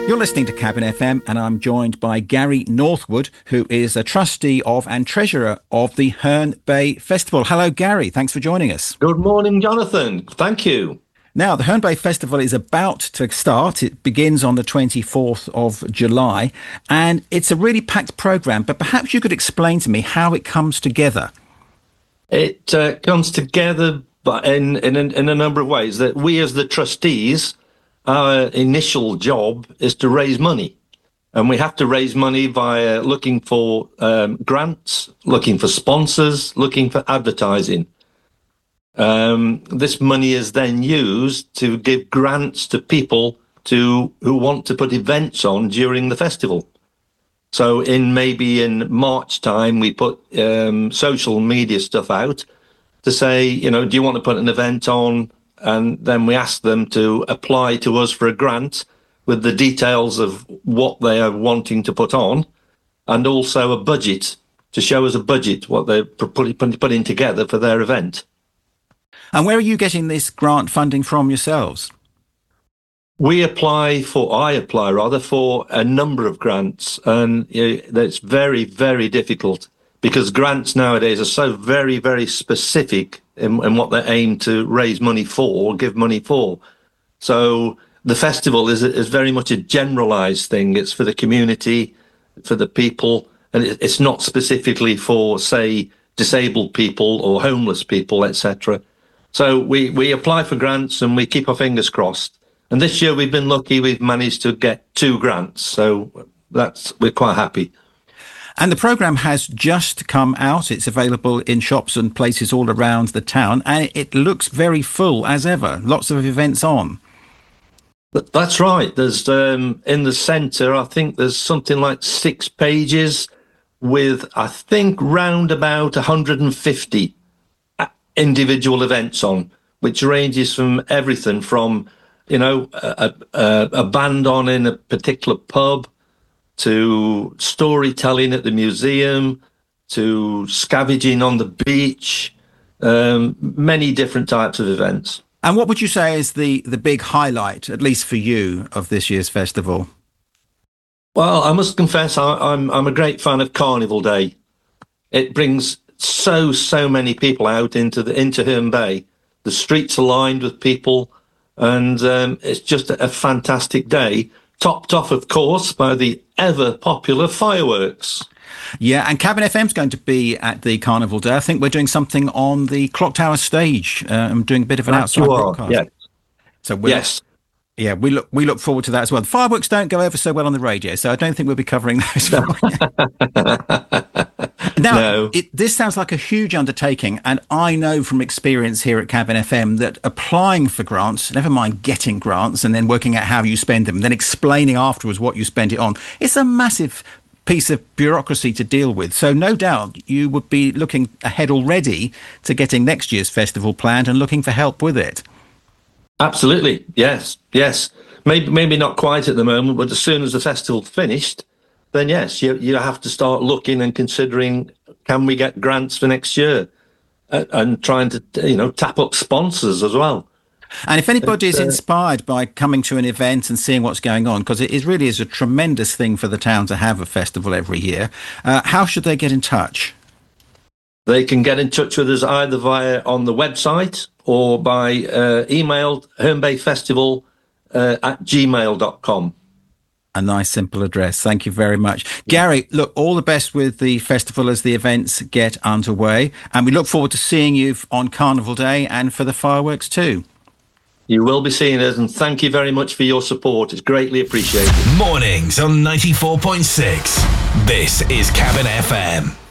You're listening to Cabin FM, and I'm joined by Gary Northwood, who is a trustee of and treasurer of the Herne Bay Festival. Hello, Gary. Thanks for joining us. Good morning, Jonathan. Thank you. Now, the Herne Bay Festival is about to start. It begins on the 24th of July, and it's a really packed programme, but perhaps you could explain to me how it comes together. It comes together in a number of ways. That we, as the trustees, our initial job is to raise money. And we have to raise money via looking for grants, looking for sponsors, looking for advertising. This money is then used to give grants to people who want to put events on during the festival. So maybe in March time, we put social media stuff out to say, do you want to put an event on? And then we ask them to apply to us for a grant with the details of what they are wanting to put on, and also a budget to show us a budget, what they're putting together for their event. And where are you getting this grant funding from yourselves? I apply for a number of grants, and that's very, very difficult because grants nowadays are so very, very specific in what they aim to raise money for, give money for. So the festival is very much a generalised thing. It's for the community, for the people, and it's not specifically for, say, disabled people or homeless people, etc. So we apply for grants and we keep our fingers crossed. And this year we've been lucky; we've managed to get 2 grants, so we're quite happy. And the programme has just come out. It's available in shops and places all around the town, and it looks very full as ever. Lots of events on. That's right. There's in the centre, I think there's something like 6 pages with, I think, round about 150 individual events on, which ranges from everything from, a band on in a particular pub, to storytelling at the museum, to scavenging on the beach, many different types of events. And what would you say is the big highlight, at least for you, of this year's festival? Well, I must confess, I'm a great fan of Carnival Day. It brings so many people out into Herne Bay. The streets are lined with people, and it's just a fantastic day. Topped off, of course, by the ever-popular fireworks. Yeah, and Cabin FM's going to be at the Carnival Day. I think we're doing something on the Clock Tower stage. I'm doing a bit of an outside broadcast. Yes. So yes. Yeah, we look forward to that as well. The fireworks don't go over so well on the radio, so I don't think we'll be covering those. Now, no. This sounds like a huge undertaking, and I know from experience here at Cabin FM that applying for grants, never mind getting grants and then working out how you spend them, and then explaining afterwards what you spend it on, it's a massive piece of bureaucracy to deal with. So no doubt you would be looking ahead already to getting next year's festival planned and looking for help with it. Absolutely, yes. Maybe not quite at the moment, but as soon as the festival's finished, then yes, you have to start looking and considering, can we get grants for next year, and trying to tap up sponsors as well. And if anybody is inspired by coming to an event and seeing what's going on, because it really is a tremendous thing for the town to have a festival every year, how should they get in touch? They can get in touch with us either on the website or by email, hernebayfestival@gmail.com. A nice, simple address. Thank you very much. Gary, look, all the best with the festival as the events get underway. And we look forward to seeing you on Carnival Day and for the fireworks too. You will be seeing us, and thank you very much for your support. It's greatly appreciated. Mornings on 94.6. This is Cabin FM.